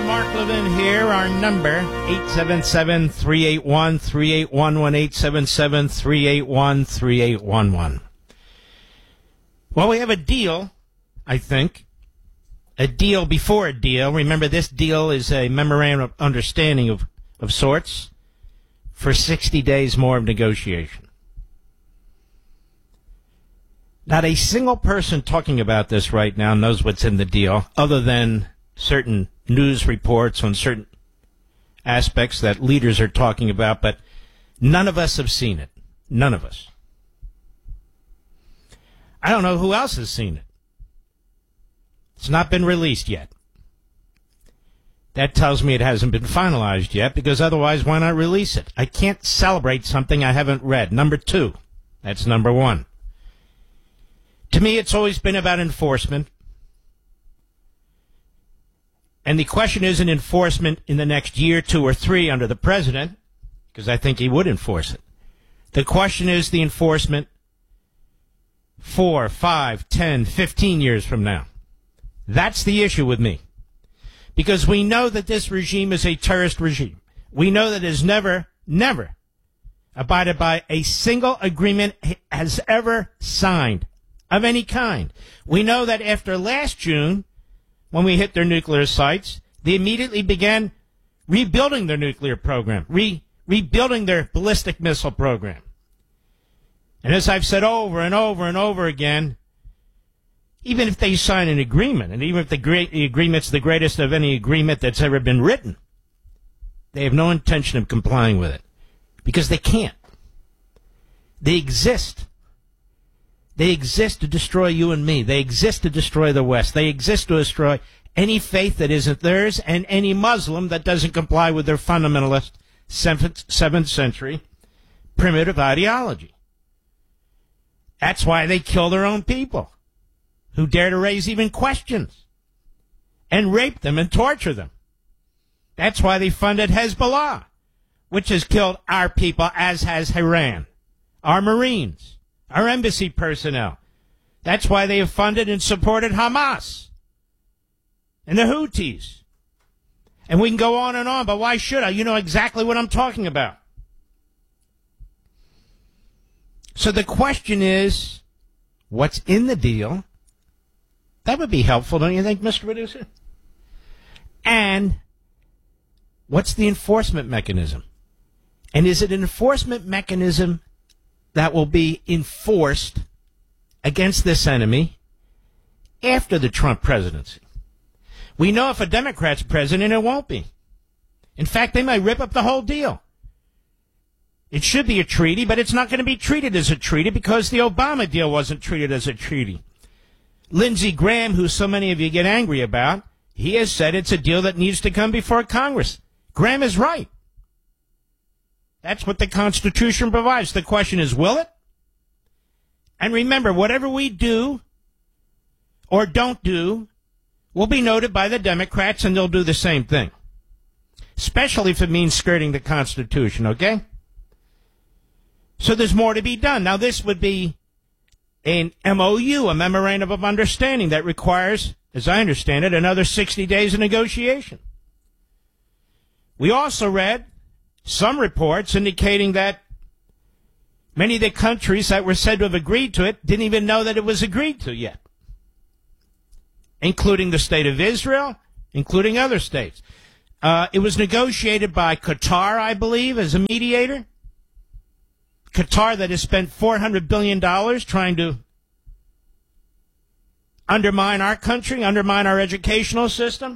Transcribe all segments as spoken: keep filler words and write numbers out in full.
Mark Levin here. Our number, eight seven seven, three eight one, three eight one one, eight seven seven, three eight one, three eight one one. Well, we have a deal, I think. A deal before a deal. Remember, this deal is a memorandum of understanding of, of sorts for sixty days more of negotiation. Not a single person talking about this right now knows what's in the deal, other than certain news reports on certain aspects that leaders are talking about, but none of us have seen it. None of us. I don't know who else has seen it. It's not been released yet. That tells me it hasn't been finalized yet, because otherwise, why not release it? I can't celebrate something I haven't read. Number two. That's number one. To me, it's always been about enforcement. And the question isn't enforcement in the next year, two, or three under the president, because I think he would enforce it. The question is the enforcement four, five, ten, fifteen years from now. That's the issue with me. Because we know that this regime is a terrorist regime. We know that it has never, never abided by a single agreement it has ever signed of any kind. We know that after last June, when we hit their nuclear sites, they immediately began rebuilding their nuclear program, re- rebuilding their ballistic missile program. And as I've said over and over and over again, even if they sign an agreement, and even if the, great, the agreement's the greatest of any agreement that's ever been written, they have no intention of complying with it, because they can't. They exist. They exist to destroy you and me. They exist to destroy the West. They exist to destroy any faith that isn't theirs and any Muslim that doesn't comply with their fundamentalist seventh century primitive ideology. That's why they kill their own people who dare to raise even questions and rape them and torture them. That's why they funded Hezbollah, which has killed our people, as has Iran, our Marines, our embassy personnel. That's why they have funded and supported Hamas and the Houthis. And we can go on and on, but why should I? You know exactly what I'm talking about. So the question is, what's in the deal? That would be helpful, don't you think, Mister Producer? And what's the enforcement mechanism? And is it an enforcement mechanism that will be enforced against this enemy after the Trump presidency? We know if a Democrat's president, it won't be. In fact, they might rip up the whole deal. It should be a treaty, but it's not going to be treated as a treaty because the Obama deal wasn't treated as a treaty. Lindsey Graham, who so many of you get angry about, he has said it's a deal that needs to come before Congress. Graham is right. That's what the Constitution provides. The question is, will it? And remember, whatever we do or don't do will be noted by the Democrats, and they'll do the same thing, especially if it means skirting the Constitution, okay? So there's more to be done. Now, this would be an M O U, a Memorandum of Understanding, that requires, as I understand it, another sixty days of negotiation. We also read some reports indicating that many of the countries that were said to have agreed to it didn't even know that it was agreed to yet, including the state of Israel, including other states. Uh, it was negotiated by Qatar, I believe, as a mediator. Qatar, that has spent four hundred billion dollars trying to undermine our country, undermine our educational system,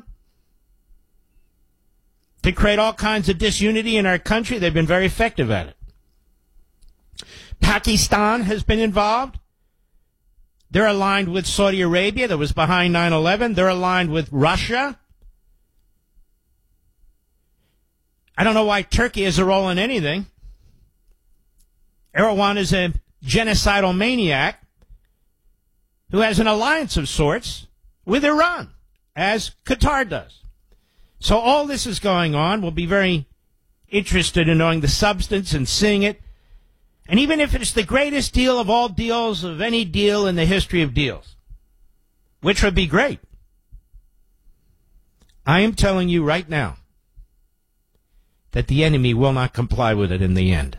to create all kinds of disunity in our country. They've been very effective at it. Pakistan has been involved. They're aligned with Saudi Arabia, that was behind nine eleven. They're aligned with Russia. I don't know why Turkey has a role in anything. Erdogan is a genocidal maniac who has an alliance of sorts with Iran, as Qatar does. So all this is going on. We'll be very interested in knowing the substance and seeing it. And even if it's the greatest deal of all deals, of any deal in the history of deals, which would be great, I am telling you right now that the enemy will not comply with it in the end.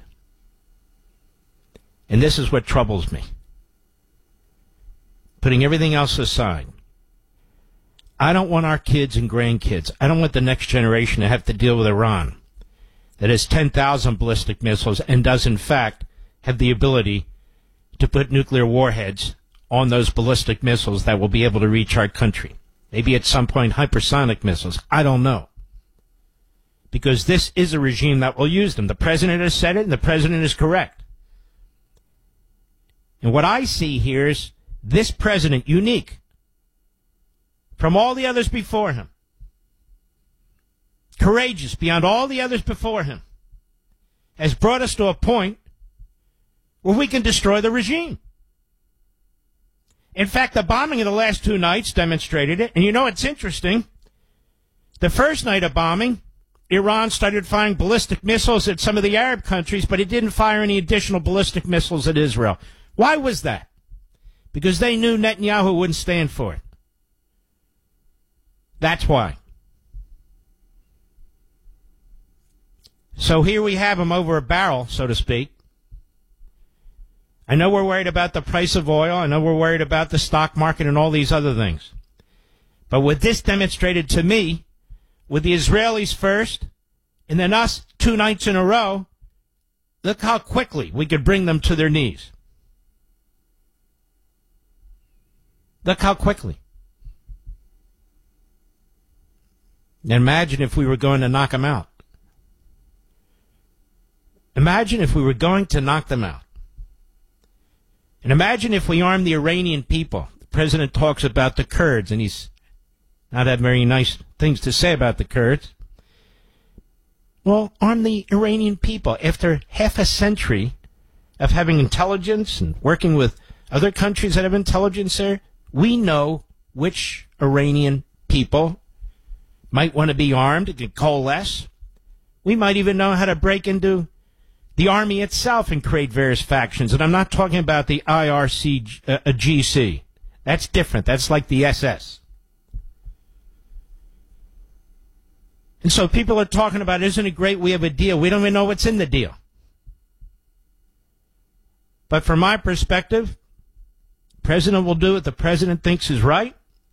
And this is what troubles me. Putting everything else aside, I don't want our kids and grandkids, I don't want the next generation to have to deal with Iran that has ten thousand ballistic missiles and does, in fact, have the ability to put nuclear warheads on those ballistic missiles that will be able to reach our country. Maybe at some point hypersonic missiles. I don't know. Because this is a regime that will use them. The president has said it, and the president is correct. And what I see here is this president, unique from all the others before him, courageous beyond all the others before him, has brought us to a point where we can destroy the regime. In fact, the bombing of the last two nights demonstrated it. And you know what's interesting? The first night of bombing, Iran started firing ballistic missiles at some of the Arab countries, but it didn't fire any additional ballistic missiles at Israel. Why was that? Because they knew Netanyahu wouldn't stand for it. That's why. So here we have him over a barrel, so to speak. I know we're worried about the price of oil. I know we're worried about the stock market and all these other things. But what this demonstrated to me, with the Israelis first, and then us two nights in a row, look how quickly we could bring them to their knees. Look how quickly. And imagine if we were going to knock them out. Imagine if we were going to knock them out. And imagine if we armed the Iranian people. The president talks about the Kurds, and he's not had very nice things to say about the Kurds. Well, arm the Iranian people. After half a century of having intelligence and working with other countries that have intelligence there, we know which Iranian people might want to be armed and coalesce. We might even know how to break into the army itself and create various factions. And I'm not talking about the I R C G C. That's different. That's like the S S. And so people are talking about, isn't it great we have a deal? We don't even know what's in the deal. But from my perspective, the president will do what the president thinks is right.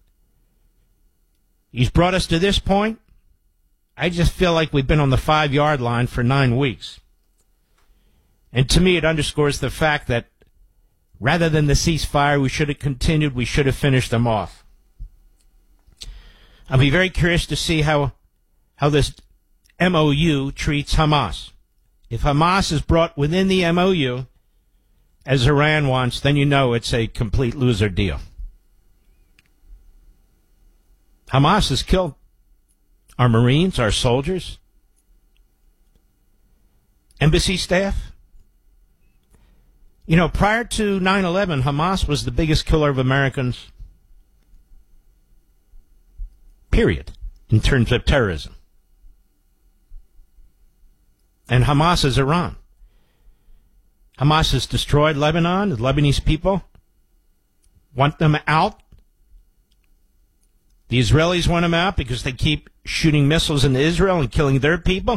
He's brought us to this point. I just feel like we've been on the five-yard line for nine weeks. And to me, it underscores the fact that rather than the ceasefire, we should have continued, we should have finished them off. I'll be very curious to see how how this M O U treats Hamas. If Hamas is brought within the M O U, as Iran wants, then you know it's a complete loser deal. Hamas has killed our Marines, our soldiers, embassy staff. You know, prior to nine eleven, Hamas was the biggest killer of Americans, period, in terms of terrorism. And Hamas is Iran. Hamas has destroyed Lebanon. The Lebanese people want them out. The Israelis want them out because they keep shooting missiles into Israel and killing their people.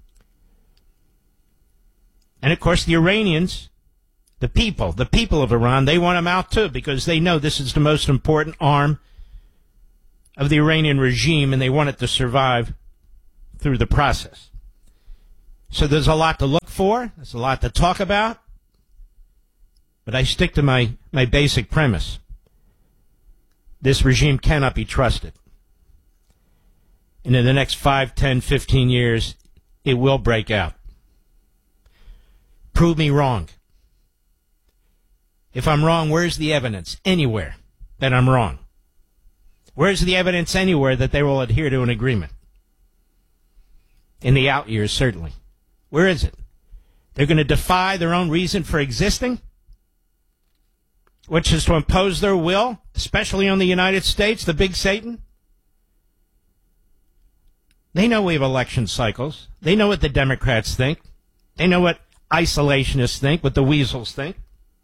And, of course, the Iranians, the people, the people of Iran, they want them out, too, because they know this is the most important arm of the Iranian regime, and they want it to survive through the process. So there's a lot to look for. There's a lot to talk about. But I stick to my, my basic premise. This regime cannot be trusted. And in the next five, ten, fifteen years, it will break out. Prove me wrong. If I'm wrong, where's the evidence? Anywhere that I'm wrong. Where's the evidence anywhere that they will adhere to an agreement? In the out years, certainly. Where is it? They're going to defy their own reason for existing, which is to impose their will, especially on the United States, the big Satan. They know we have election cycles. They know what the Democrats think. They know what isolationists think, what the weasels think.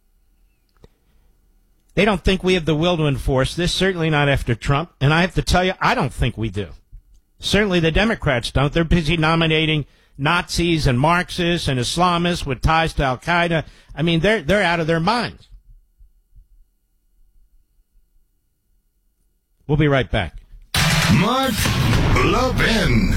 They don't think we have the will to enforce this, certainly not after Trump. And I have to tell you, I don't think we do. Certainly the Democrats don't. They're busy nominating Nazis and Marxists and Islamists with ties to Al-Qaeda. I mean, they're they're out of their minds. We'll be right back. Mark Levin.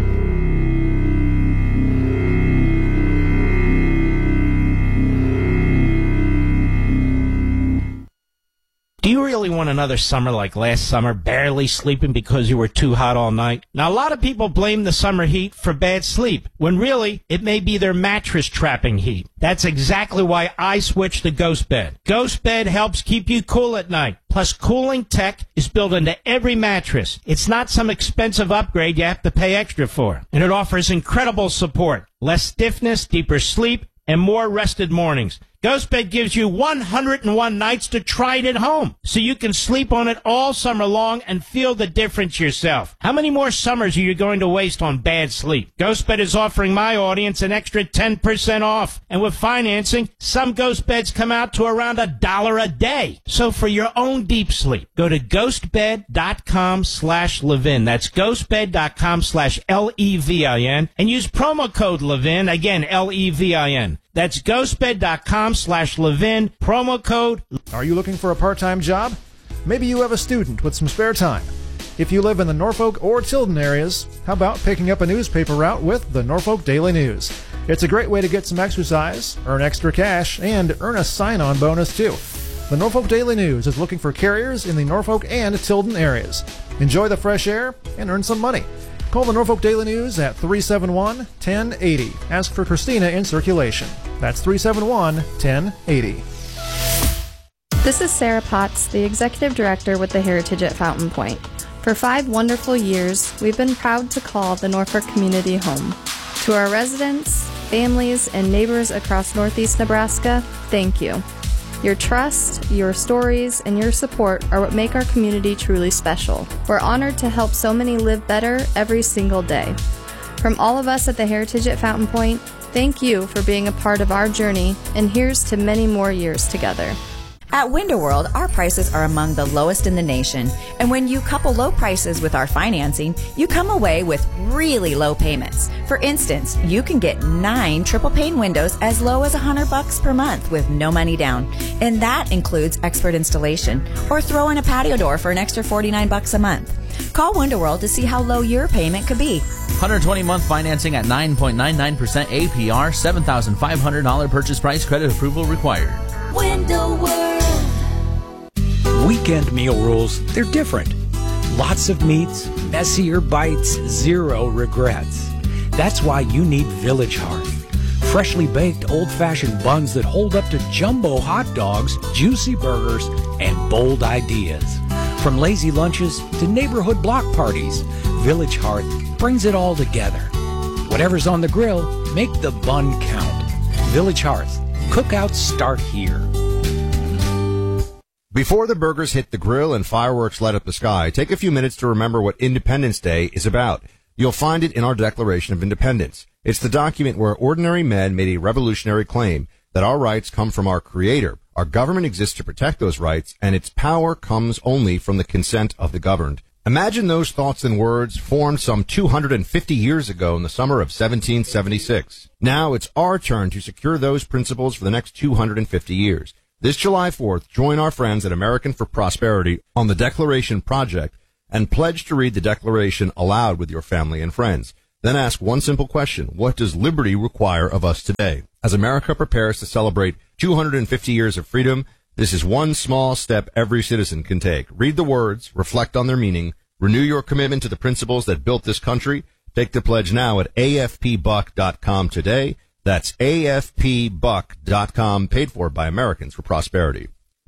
Do you really want another summer like last summer, barely sleeping because you were too hot all night? Now, a lot of people blame the summer heat for bad sleep, when really, it may be their mattress trapping heat. That's exactly why I switched to Ghost Bed. Ghost Bed helps keep you cool at night. Plus, cooling tech is built into every mattress. It's not some expensive upgrade you have to pay extra for. And it offers incredible support, less stiffness, deeper sleep, and more rested mornings. GhostBed gives you one hundred one nights to try it at home, so you can sleep on it all summer long and feel the difference yourself. How many more summers are you going to waste on bad sleep? GhostBed is offering my audience an extra ten percent off, and with financing, some GhostBeds come out to around a dollar a day. So for your own deep sleep, go to ghostbed.com slash Levin. That's ghostbed.com slash L E V I N, and use promo code Levin, again, L E V I N. That's ghostbed.com slash Levin, promo code. Are you looking for a part-time job? Maybe you have a student with some spare time. If you live in the Norfolk or Tilden areas, how about picking up a newspaper route with the Norfolk Daily News? It's a great way to get some exercise, earn extra cash, and earn a sign-on bonus too. The Norfolk Daily News is looking for carriers in the Norfolk and Tilden areas. Enjoy the fresh air and earn some money. Call the Norfolk Daily News at three seven one, one zero eight zero. Ask for Christina in circulation. That's three seven one, one zero eight zero. This is Sarah Potts, the Executive Director with the Heritage at Fountain Point. For five wonderful years, we've been proud to call the Norfolk community home. To our residents, families, and neighbors across Northeast Nebraska, thank you. Your trust, your stories, and your support are what make our community truly special. We're honored to help so many live better every single day. From all of us at the Heritage at Fountain Point, thank you for being a part of our journey, and here's to many more years together. At Window World, our prices are among the lowest in the nation. And when you couple low prices with our financing, you come away with really low payments. For instance, you can get nine triple pane windows as low as one hundred bucks per month with no money down. And that includes expert installation. Or throw in a patio door for an extra forty-nine bucks a month. Call Window World to see how low your payment could be. one hundred twenty month financing at nine point nine nine percent A P R, seven thousand five hundred dollars purchase price, credit approval required. Window World. Weekend meal rules, they're different. Lots of meats, messier bites, zero regrets. That's why you need Village Hearth. Freshly baked old-fashioned buns that hold up to jumbo hot dogs, juicy burgers, and bold ideas. From lazy lunches to neighborhood block parties, Village Hearth brings it all together. Whatever's on the grill, make the bun count. Village Hearth. Cookouts start here. Before the burgers hit the grill and fireworks light up the sky, take a few minutes to remember what Independence Day is about. You'll find it in our Declaration of Independence. It's the document where ordinary men made a revolutionary claim that our rights come from our Creator. Our government exists to protect those rights, and its power comes only from the consent of the governed. Imagine those thoughts and words formed some two hundred fifty years ago in the summer of seventeen seventy-six. Now it's our turn to secure those principles for the next two hundred fifty years. This July fourth, join our friends at American for Prosperity on the Declaration Project and pledge to read the Declaration aloud with your family and friends. Then ask one simple question: what does liberty require of us today? As America prepares to celebrate two hundred fifty years of freedom, this is one small step every citizen can take. Read the words, reflect on their meaning, renew your commitment to the principles that built this country. Take the pledge now at A F P buck dot com today. That's A F P buck dot com, paid for by Americans for Prosperity.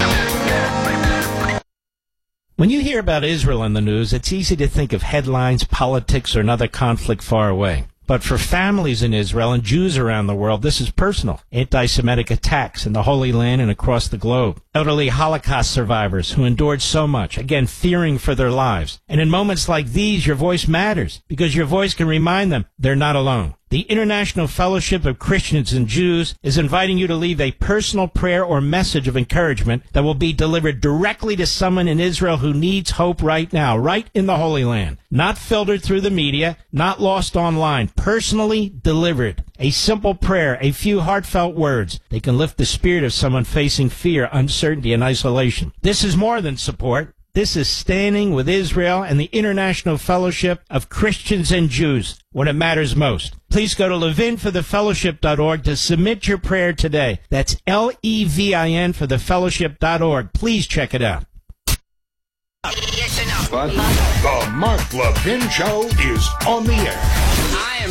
When you hear about Israel in the news, it's easy to think of headlines, politics, or another conflict far away. But for families in Israel and Jews around the world, this is personal. Anti-Semitic attacks in the Holy Land and across the globe. Elderly Holocaust survivors who endured so much, again, fearing for their lives. And in moments like these, your voice matters, because your voice can remind them they're not alone. The International Fellowship of Christians and Jews is inviting you to leave a personal prayer or message of encouragement that will be delivered directly to someone in Israel who needs hope right now, right in the Holy Land. Not filtered through the media, not lost online, personally delivered. A simple prayer, a few heartfelt words. They can lift the spirit of someone facing fear, uncertainty, and isolation. This is more than support. This is standing with Israel and the International Fellowship of Christians and Jews when it matters most. Please go to levin for the fellowship dot org to submit your prayer today. That's L E V I N for the fellowship dot org. Please check it out. The Mark Levin Show is on the air.